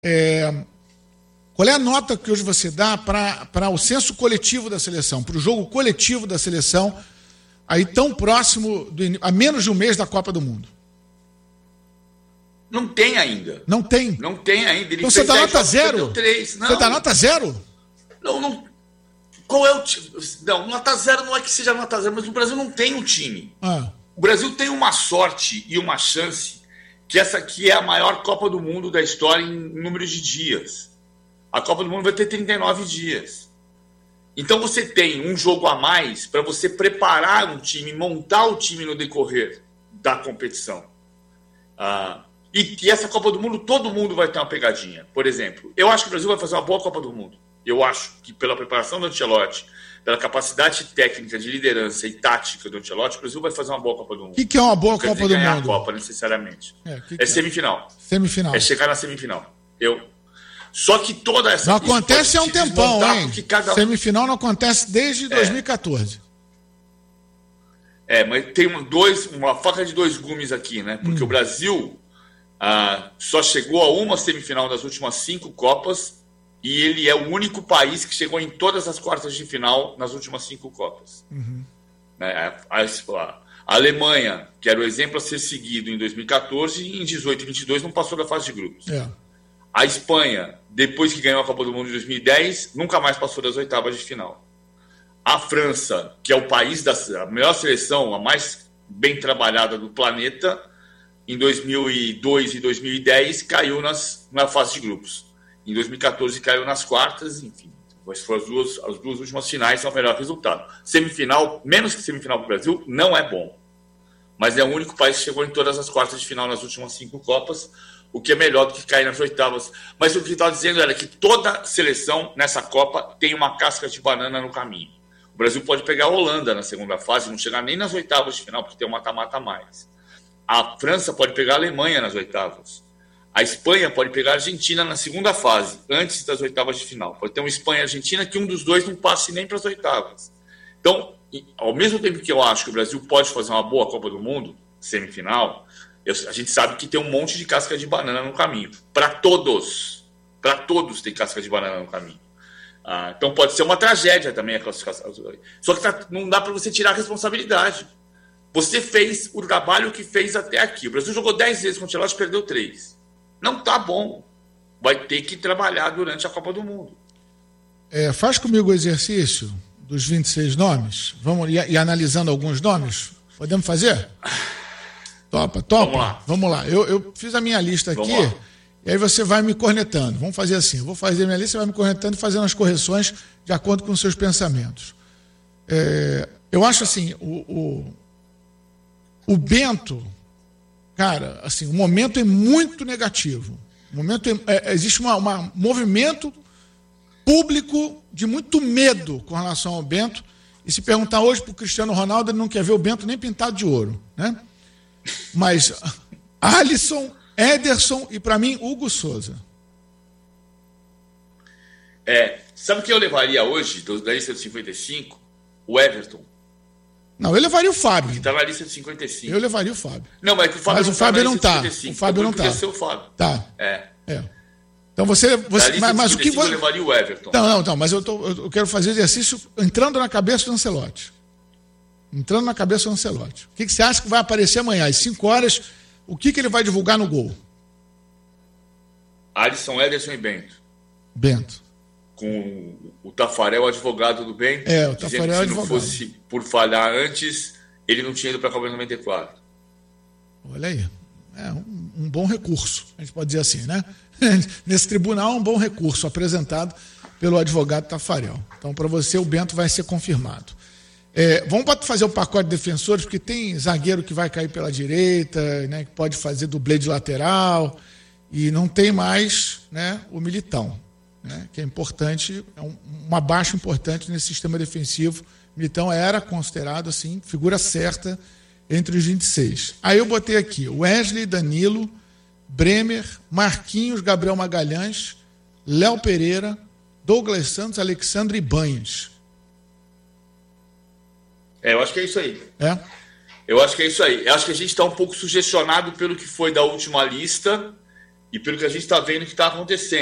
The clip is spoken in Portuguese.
Qual é a nota que hoje você dá para o senso coletivo da seleção, para o jogo coletivo da seleção, aí tão próximo, a menos de um mês da Copa do Mundo? Não tem ainda. Não tem? Não tem ainda. Então você dá nota zero? Você dá nota zero? Não. Qual é o time? Não, nota zero não é que seja nota zero, mas o Brasil não tem um time. O Brasil tem uma sorte e uma chance que essa aqui é a maior Copa do Mundo da história em número de dias. A Copa do Mundo vai ter 39 dias. Então você tem um jogo a mais para você preparar um time, montar o time no decorrer da competição. E essa Copa do Mundo, todo mundo vai ter uma pegadinha. Por exemplo, eu acho que o Brasil vai fazer uma boa Copa do Mundo. Eu acho que pela preparação do Ancelotti, pela capacidade técnica de liderança e tática do Ancelotti, o Brasil vai fazer uma boa Copa do Mundo. O que é uma boa Copa do Mundo? Não a Copa, necessariamente. É semifinal. Semifinal. É chegar na semifinal. Só que toda essa... Não acontece há um tempão, hein? Semifinal não acontece desde 2014. Mas tem uma faca de dois gumes aqui, né? Porque o Brasil só chegou a uma semifinal das últimas 5 Copas e ele é o único país que chegou em todas as quartas de final nas últimas 5 Copas. A Alemanha, que era o exemplo a ser seguido em 2014, em 18 e 22 não passou da fase de grupos. A Espanha, depois que ganhou a Copa do Mundo em 2010, nunca mais passou das oitavas de final. A França, que é o país a melhor seleção, a mais bem trabalhada do planeta, em 2002 e 2010 caiu na fase de grupos. Em 2014 caiu nas quartas, enfim. As duas últimas finais são o melhor resultado. Semifinal, menos que semifinal para o Brasil, não é bom. Mas é o único país que chegou em todas as quartas de final nas últimas 5 Copas, o que é melhor do que cair nas oitavas. Mas o que eu estava dizendo era que toda seleção nessa Copa tem uma casca de banana no caminho. O Brasil pode pegar a Holanda na segunda fase, não chegar nem nas oitavas de final, porque tem um mata-mata a mais. A França pode pegar a Alemanha nas oitavas. A Espanha pode pegar a Argentina na segunda fase, antes das oitavas de final. Pode ter uma Espanha e Argentina que um dos dois não passe nem para as oitavas. Então, ao mesmo tempo que eu acho que o Brasil pode fazer uma boa Copa do Mundo, semifinal, a gente sabe que tem um monte de casca de banana no caminho. Para todos tem casca de banana no caminho. Então pode ser uma tragédia também a classificação. Só que não dá para você tirar a responsabilidade. Você fez o trabalho que fez até aqui. O Brasil jogou 10 vezes com o Ancelotti e perdeu 3. Não tá bom. Vai ter que trabalhar durante a Copa do Mundo. Faz comigo o exercício dos 26 nomes. Vamos e analisando alguns nomes. Podemos fazer? Topa. Vamos lá. Eu fiz a minha lista aqui e aí você vai me cornetando. Vamos fazer assim. Eu vou fazer a minha lista, você vai me cornetando e fazendo as correções de acordo com os seus pensamentos. Eu acho assim, o Bento, cara, assim, o momento é muito negativo. Existe um movimento público de muito medo com relação ao Bento. E se perguntar hoje para o Cristiano Ronaldo, ele não quer ver o Bento nem pintado de ouro, né? Mas Alisson, Ederson e, para mim, Hugo Souza. Sabe quem eu levaria hoje, da lista dos 55? O Everton. Não, eu levaria o Fábio. Que está na lista de 55. Eu levaria o Fábio. Não, mas o Fábio não está. O Fábio não está. Podia ser o Fábio. Tá. Então você mas o que eu levaria o Everton. Não, mas eu quero fazer exercício entrando na cabeça do Ancelotti. O que você acha que vai aparecer amanhã, às 5 horas? O que ele vai divulgar no gol? Alisson, Ederson e Bento. Com o Tafarel, advogado do Bento. O Tafarel é advogado. Se não fosse por falhar antes, ele não tinha ido para a Copa 94. Olha aí. Um bom recurso, a gente pode dizer assim, né? Nesse tribunal, um bom recurso apresentado pelo advogado Tafarel. Então, para você, o Bento vai ser confirmado. Vamos fazer o pacote de defensores, porque tem zagueiro que vai cair pela direita, né, que pode fazer dublê de lateral, e não tem mais, né, o Militão, né, que é importante, uma baixa importante nesse sistema defensivo. Militão era considerado assim, figura certa entre os 26. Aí eu botei aqui Wesley, Danilo, Bremer, Marquinhos, Gabriel Magalhães, Léo Pereira, Douglas Santos, Alexandre e Banhas. Eu acho que é isso aí. Eu acho que é isso aí. Eu acho que a gente está um pouco sugestionado pelo que foi da última lista e pelo que a gente está vendo que está acontecendo.